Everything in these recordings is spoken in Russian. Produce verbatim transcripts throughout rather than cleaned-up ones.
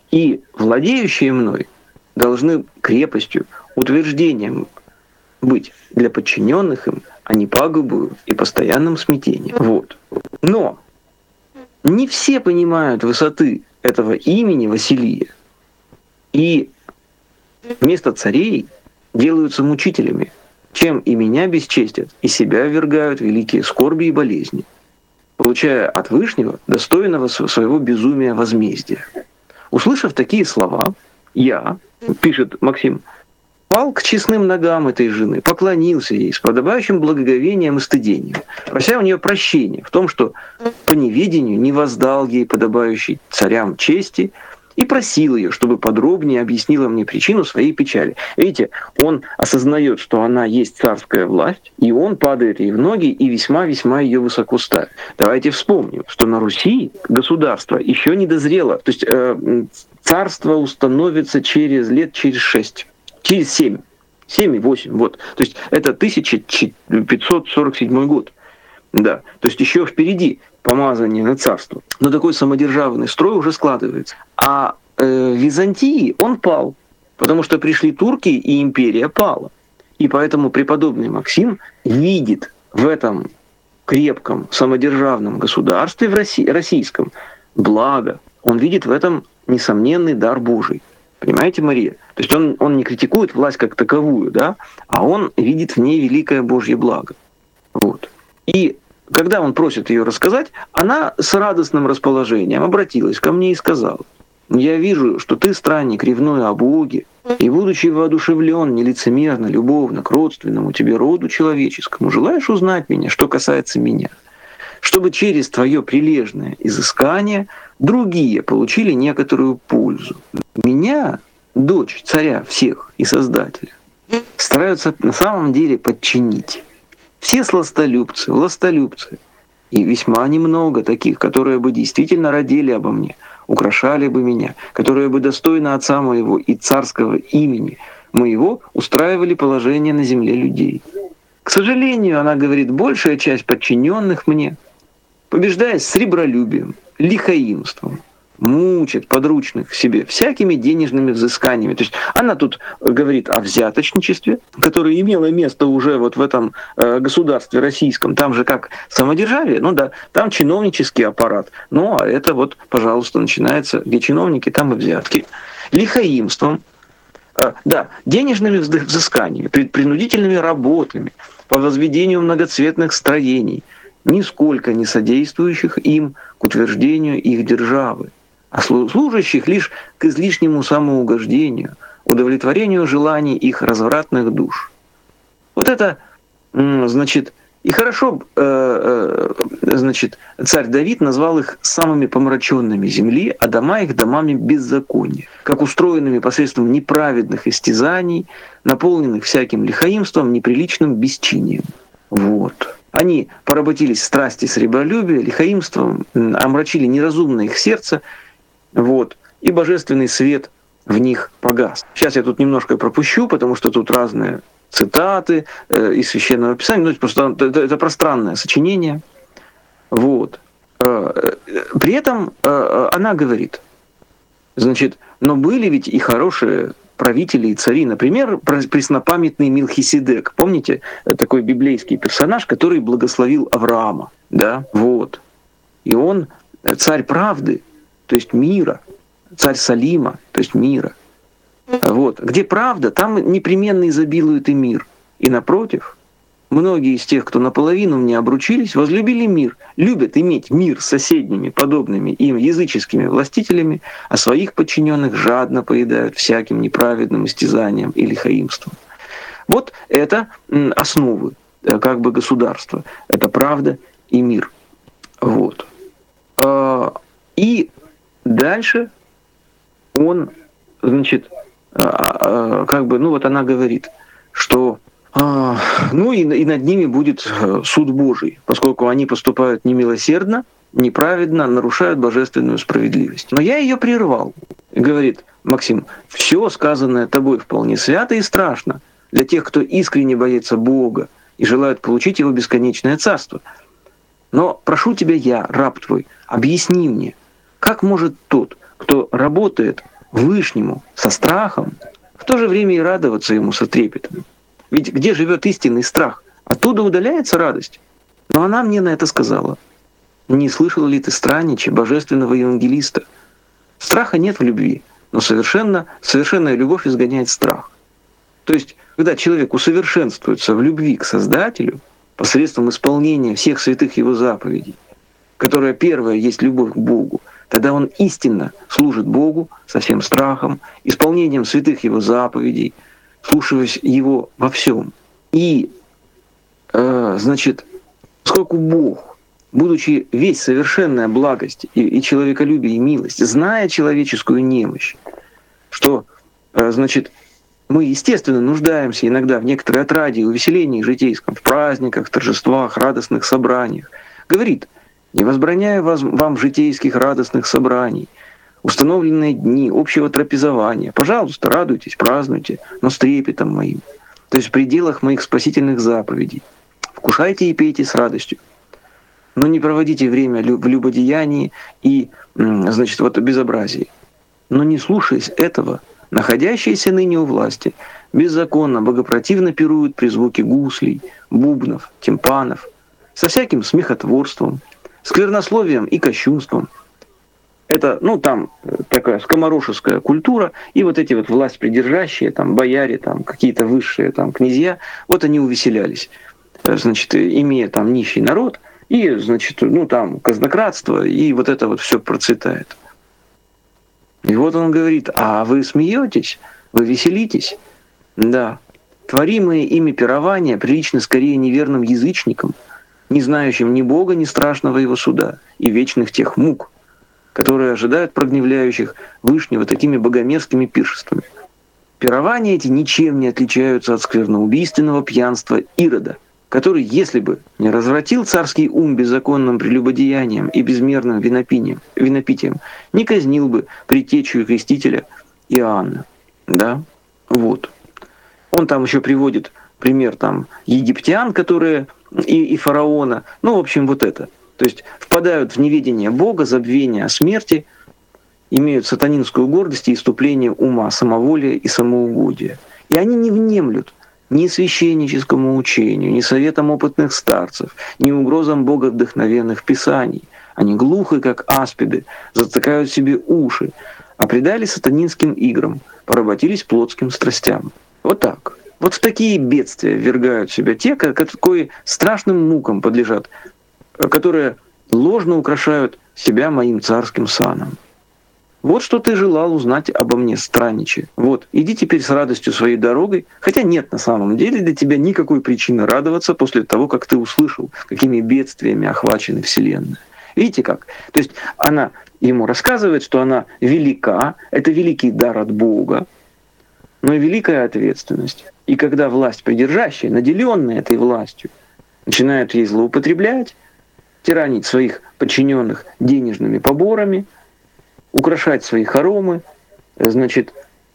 И владеющие мной должны крепостью, утверждением быть для подчиненных им, а не пагубою и постоянным смятением. Вот. Но не все понимают высоты этого имени Василия. И вместо царей делаются мучителями, чем и меня бесчестят, и себя ввергают в великие скорби и болезни, получая от Вышнего достойного своего безумия возмездия. Услышав такие слова, я, пишет Максим, пал к честным ногам этой жены, поклонился ей с подобающим благоговением и стыдением, прося у нее прощения в том, что по неведению не воздал ей подобающей царям чести, и просил ее, чтобы подробнее объяснила мне причину своей печали. Видите, он осознает, что она есть царская власть, и он падает ей в ноги и весьма-весьма ее высоко ставит. Давайте вспомним, что на Руси государство еще не дозрело. То есть э, царство установится через лет через шесть, через семь, семь-восемь, вот. То есть это тысяча пятьсот сорок седьмой год. Да, то есть еще впереди помазание на царство. Но такой самодержавный строй уже складывается. А э, в Византии он пал, потому что пришли турки, и империя пала. И поэтому преподобный Максим видит в этом крепком самодержавном государстве, в России, российском, благо. Он видит в этом несомненный дар Божий. Понимаете, Мария? То есть он, он не критикует власть как таковую, да, а он видит в ней великое Божье благо. Вот. И когда он просит ее рассказать, она с радостным расположением обратилась ко мне и сказала: «Я вижу, что ты странник, ревнуя о Боге, и, будучи воодушевлен нелицемерно, любовно к родственному тебе роду человеческому, желаешь узнать меня, что касается меня, чтобы через твое прилежное изыскание другие получили некоторую пользу. Меня, дочь царя всех и Создателя, стараются на самом деле подчинить. Все сластолюбцы, властолюбцы, и весьма немного таких, которые бы действительно родили обо мне, украшали бы меня, которые бы достойно отца моего и царского имени моего устраивали положение на земле людей. К сожалению, она говорит, большая часть подчиненных мне, побеждаясь сребролюбием, лихаимством, мучит подручных себе всякими денежными взысканиями. То есть она тут говорит о взяточничестве, которое имело место уже вот в этом э, государстве российском. Там же как самодержавие, ну да, там чиновнический аппарат. Ну а это вот, пожалуйста, начинается, где чиновники, там и взятки. Лихаимством, э, да, денежными взысканиями, принудительными работами по возведению многоцветных строений, нисколько не содействующих им к утверждению их державы, а служащих лишь к излишнему самоугождению, удовлетворению желаний их развратных душ. Вот это, значит, и хорошо, значит, царь Давид назвал их самыми помраченными земли, а дома их домами беззакония, как устроенными посредством неправедных истязаний, наполненных всяким лихаимством, неприличным бесчинием. Вот. Они поработились страсти сребролюбия, лихаимством, омрачили неразумное их сердце, вот, и божественный свет в них погас. Сейчас я тут немножко пропущу, потому что тут разные цитаты э, из Священного Писания, ну, просто это, это пространное сочинение. Вот. Э, при этом э, она говорит, значит, но были ведь и хорошие правители и цари, например, преснопамятный Мелхиседек. Помните, такой библейский персонаж, который благословил Авраама, да, вот. И он царь правды, то есть мира, царь Салима, то есть мира. Вот. Где правда, там непременно изобилует и мир. И напротив, многие из тех, кто наполовину мне обручились, возлюбили мир, любят иметь мир с соседними, подобными им языческими властителями, а своих подчиненных жадно поедают всяким неправедным истязанием и лихаимством. Вот это основы как бы государства. Это правда и мир. Вот. И дальше он, значит, как бы, ну вот она говорит, что ну и, и над ними будет суд Божий, поскольку они поступают немилосердно, неправедно, нарушают божественную справедливость. Но я ее прервал. И говорит Максим, все сказанное тобой вполне свято и страшно для тех, кто искренне боится Бога и желает получить Его бесконечное царство. Но прошу тебя я, раб твой, объясни мне, как может тот, кто работает Вышнему со страхом, в то же время и радоваться ему со трепетом. Ведь где живет истинный страх? Оттуда удаляется радость. Но она мне на это сказала: не слышал ли ты, странниче, божественного евангелиста? Страха нет в любви, но совершенно, совершенная любовь изгоняет страх. То есть, когда человек усовершенствуется в любви к Создателю посредством исполнения всех святых Его заповедей, которая первая есть любовь к Богу, тогда он истинно служит Богу со всем страхом, исполнением святых Его заповедей, слушаясь Его во всем. И, э, значит, поскольку Бог, будучи весь совершенная благость и, и человеколюбие, и милость, зная человеческую немощь, что, э, значит, мы, естественно, нуждаемся иногда в некоторой отраде и увеселении житейском, в праздниках, в торжествах, радостных собраниях, говорит: «Не возбраняю вас, вам житейских радостных собраний, установленные дни общего трапезования. Пожалуйста, радуйтесь, празднуйте, но с трепетом моим, то есть в пределах моих спасительных заповедей. Вкушайте и пейте с радостью, но не проводите время в любодеянии и, значит, вот безобразии. Но не слушаясь этого, находящиеся ныне у власти беззаконно, богопротивно пируют при звуке гуслей, бубнов, тимпанов, со всяким смехотворством, сквернословием и кощунством». Это, ну, там такая скоморошеская культура, и вот эти вот власть придержащие, там, бояре, там, какие-то высшие, там, князья, вот они увеселялись, значит, имея там нищий народ, и, значит, ну, там, казнократство, и вот это вот все процветает. И вот он говорит: а вы смеетесь, вы веселитесь? Да, творимые ими пирования приличны скорее неверным язычникам, не знающим ни Бога, ни страшного Его суда, и вечных тех мук, которые ожидают прогневляющих Вышнего такими богомерзкими пиршествами. Пирования эти ничем не отличаются от скверноубийственного пьянства Ирода, который, если бы не развратил царский ум беззаконным прелюбодеянием и безмерным винопитием, винопитием, не казнил бы предтечью крестителя Иоанна. Да? Вот. Он там еще приводит пример там египтян, которые и, и фараона. Ну, в общем, вот это. То есть впадают в неведение Бога, забвение о смерти, имеют сатанинскую гордость и иступление ума, самоволие и самоугодие. И они не внемлют ни священническому учению, ни советам опытных старцев, ни угрозам боговдохновенных писаний. Они глухы, как аспиды, затыкают себе уши, а предали сатанинским играм, поработились плотским страстям. Вот так. Вот в такие бедствия ввергают себя те, которые страшным мукам подлежат, которые ложно украшают себя моим царским саном. Вот что ты желал узнать обо мне, странниче. Вот, иди теперь с радостью своей дорогой, хотя нет на самом деле для тебя никакой причины радоваться после того, как ты услышал, какими бедствиями охвачена Вселенная. Видите как? То есть она ему рассказывает, что она велика, это великий дар от Бога, но и великая ответственность. И когда власть придержащая, наделенная этой властью, начинают ей злоупотреблять, тиранить своих подчиненных денежными поборами, украшать свои хоромы, значит,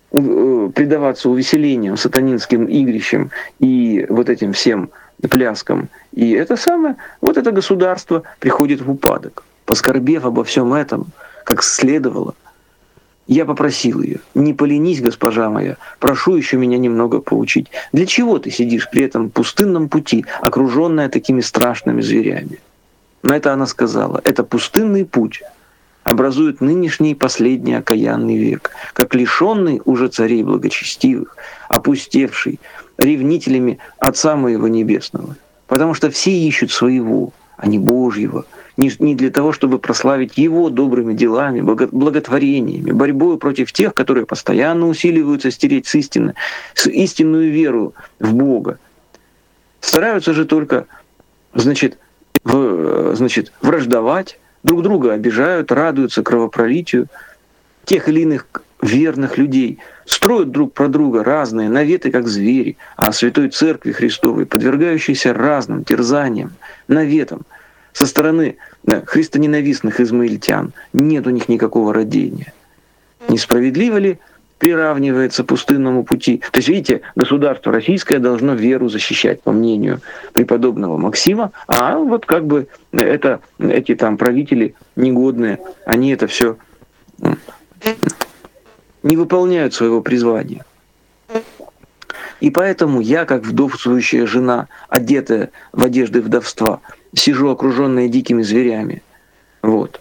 предаваться увеселениям, сатанинским игрищам и вот этим всем пляскам. И это самое, вот это государство приходит в упадок. Поскорбев обо всем этом, как следовало, я попросил ее: не поленись, госпожа моя, прошу еще меня немного поучить. Для чего ты сидишь при этом пустынном пути, окруженная такими страшными зверями? На это она сказала: это пустынный путь образует нынешний последний окаянный век, как лишенный уже царей благочестивых, опустевший ревнителями Отца моего Небесного. Потому что все ищут своего, а не Божьего, не для того, чтобы прославить Его добрыми делами, благотворениями, борьбой против тех, которые постоянно усиливаются стереть с истины, с истинную веру в Бога. Стараются же только, значит, в, значит, враждовать, друг друга обижают, радуются кровопролитию тех или иных верных людей, строят друг про друга разные наветы, как звери, а Святой Церкви Христовой, подвергающейся разным терзаниям, наветам со стороны христоненавистных измаильтян, нет у них никакого родения. Несправедливо ли приравнивается пустынному пути? То есть, видите, государство российское должно веру защищать, по мнению преподобного Максима, а вот как бы это, эти там правители негодные, они это все не выполняют своего призвания. И поэтому я, как вдовствующая жена, одетая в одежды вдовства, сижу окруженная дикими зверями. Вот.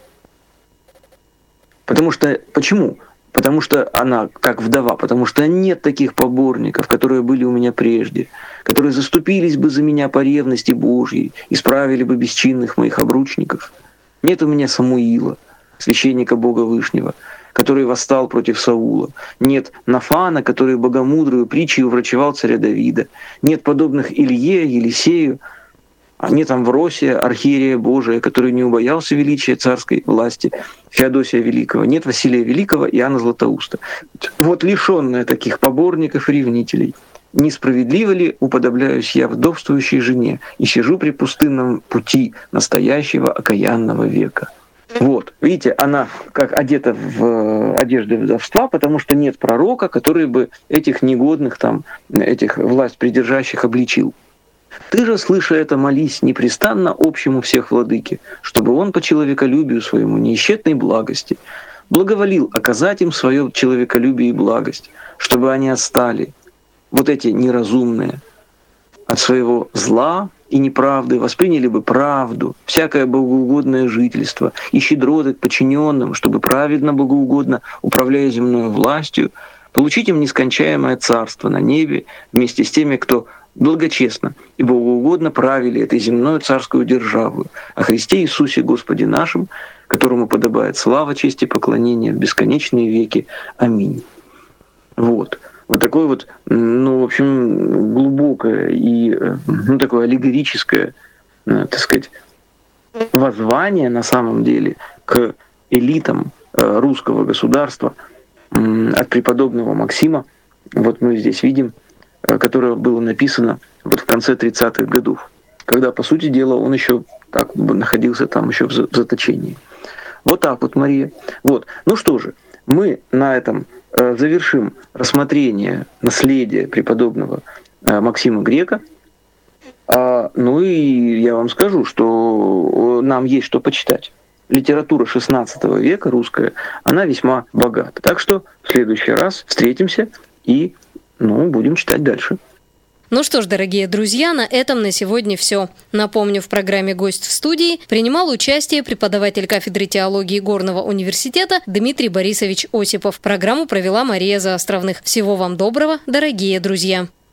Потому что, почему? Потому что она как вдова, потому что нет таких поборников, которые были у меня прежде, которые заступились бы за меня по ревности Божьей, исправили бы бесчинных моих обручников. Нет у меня Самуила, священника Бога Вышнего, который восстал против Саула. Нет Нафана, который богомудрую притчей уврачевал царя Давида. Нет подобных Илье, Елисею. А нет Амвросия, архиерея Божия, который не убоялся величия царской власти Феодосия Великого. Нет Василия Великого и Иоанна Златоуста. Вот лишенная таких поборников и ревнителей, несправедливо ли уподобляюсь я вдовствующей жене и сижу при пустынном пути настоящего окаянного века? Вот, видите, она как одета в одежды вдовства, потому что нет пророка, который бы этих негодных, там, этих власть придержащих обличил. Ты же, слыша это, молись непрестанно общему всех владыке, чтобы он по человеколюбию своему неисчетной благости благоволил оказать им свое человеколюбие и благость, чтобы они отстали, вот эти неразумные, от своего зла и неправды, восприняли бы правду, всякое богоугодное жительство и щедроты к подчиненным, чтобы праведно, богоугодно, управляя земной властью, получить им нескончаемое царство на небе вместе с теми, кто благочестно и богоугодно правили этой земной царскую державу, о Христе Иисусе Господе нашим, которому подобает слава, честь и поклонение в бесконечные веки. Аминь. Вот. Вот такое вот, ну, в общем, глубокое и, ну, такое аллегорическое, так сказать, воззвание на самом деле к элитам русского государства от преподобного Максима. Вот мы здесь видим, которое было написано вот в конце тридцатых годов, когда, по сути дела, он еще так находился там еще в заточении. Вот так вот, Мария. Вот. Ну что же, мы на этом завершим рассмотрение наследия преподобного Максима Грека. Ну и я вам скажу, что нам есть что почитать. Литература шестнадцатого века русская, она весьма богата. Так что в следующий раз встретимся и, ну, будем читать дальше. Ну что ж, дорогие друзья, на этом на сегодня все. Напомню, в программе «Гость в студии» принимал участие преподаватель кафедры теологии Горного университета Дмитрий Борисович Осипов. Программу провела Мария Заостровных. Всего вам доброго, дорогие друзья!